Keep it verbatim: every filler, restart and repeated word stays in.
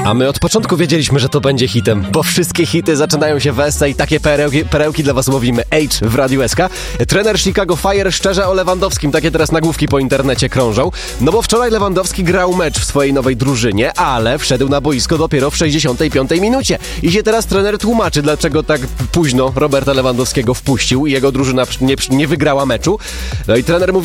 A my od początku wiedzieliśmy, że to będzie hitem, bo wszystkie hity zaczynają się w S i takie perełki, perełki dla was łowimy. H w Radiu S K. Trener Chicago Fire szczerze o Lewandowskim, takie teraz nagłówki po internecie krążą. No bo wczoraj Lewandowski grał mecz w swojej nowej drużynie, ale wszedł na boisko dopiero w sześćdziesiątej piątej minucie. I się teraz trener tłumaczy, dlaczego tak późno Roberta Lewandowskiego wpuścił i jego drużyna nie, nie wygrała meczu. No i trener mówi,